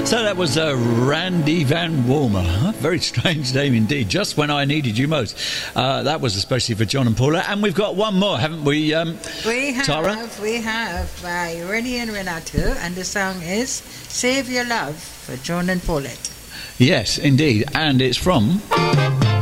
So that was Randy Van Warmer. Very strange name indeed. Just when I needed you most. That was especially for John and Paula. And we've got one more, haven't we, Tara? We have by Rennie and Renato, and the song is Save Your Love for John and Paulette. Yes, indeed. And it's from...